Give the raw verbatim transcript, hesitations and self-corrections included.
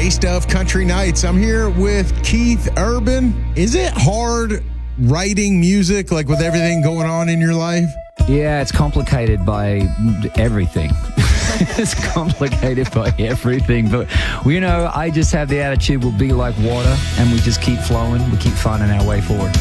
Taste of Country Nights. I'm here with Keith Urban. Is it hard writing music, like with everything going on in your life? Yeah, it's complicated by everything. It's complicated by everything. But, you know, I just have the attitude we'll be like water and we just keep flowing. We keep finding our way forward.